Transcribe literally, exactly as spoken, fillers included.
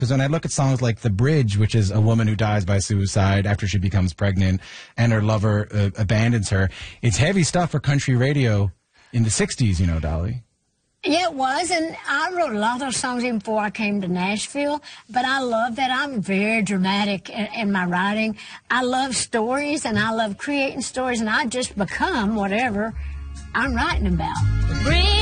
Because when I look at songs like The Bridge, which is a woman who dies by suicide after she becomes pregnant and her lover uh, abandons her, it's heavy stuff for country radio in the sixties, you know, Dolly. Yeah, it was, and I wrote a lot of those songs even before I came to Nashville, but I love that. I'm very dramatic in, in my writing. I love stories, and I love creating stories, and I just become whatever I'm writing about.